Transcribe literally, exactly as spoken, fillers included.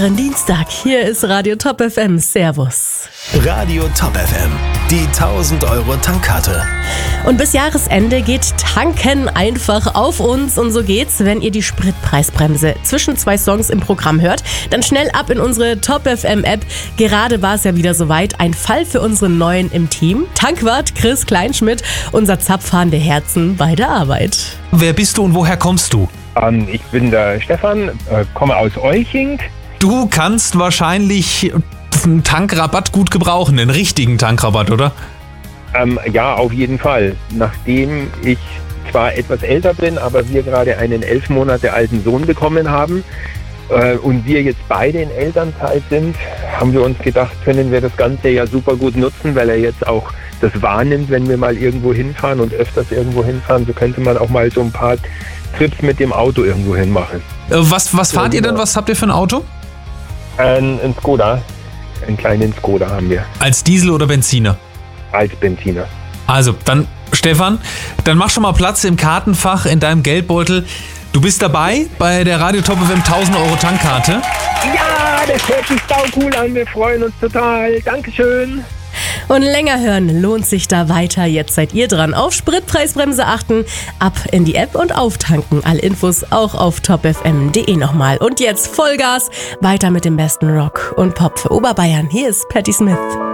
euren Dienstag. Hier ist Radio Top F M. Servus. Radio Top F M, die tausend Euro Tankkarte. Und bis Jahresende geht Tanken einfach auf uns. Und so geht's, wenn ihr die Spritpreisbremse zwischen zwei Songs im Programm hört. Dann schnell ab in unsere Top F M App. Gerade war es ja wieder soweit. Ein Fall für unseren Neuen im Team. Tankwart Chris Kleinschmidt, unser Zapfhahn der Herzen bei der Arbeit. Wer bist du und woher kommst du? Ähm, ich bin der Stefan, äh, komme aus Euching. Du kannst wahrscheinlich einen Tankrabatt gut gebrauchen, den richtigen Tankrabatt, oder? Ähm, ja, auf jeden Fall. Nachdem ich zwar etwas älter bin, aber wir gerade einen elf Monate alten Sohn bekommen haben äh, und wir jetzt beide in Elternzeit sind, haben wir uns gedacht, können wir das Ganze ja super gut nutzen, weil er jetzt auch das wahrnimmt, wenn wir mal irgendwo hinfahren und öfters irgendwo hinfahren. So könnte man auch mal so ein paar Trips mit dem Auto irgendwo hin machen. Äh, was, was fahrt ihr denn? Was habt ihr für ein Auto? Ein, ein Skoda. Einen kleinen Skoda haben wir. Als Diesel oder Benziner? Als Benziner. Also, dann, Stefan, dann mach schon mal Platz im Kartenfach in deinem Geldbeutel. Du bist dabei bei der Radio Top F M tausend Euro Tankkarte. Ja, das hört sich sau cool an. Wir freuen uns total. Dankeschön. Und länger hören lohnt sich da weiter. Jetzt seid ihr dran. Auf Spritpreisbremse achten, ab in die App und auftanken. Alle Infos auch auf top f m punkt d e nochmal. Und jetzt Vollgas, weiter mit dem besten Rock und Pop für Oberbayern. Hier ist Patti Smith.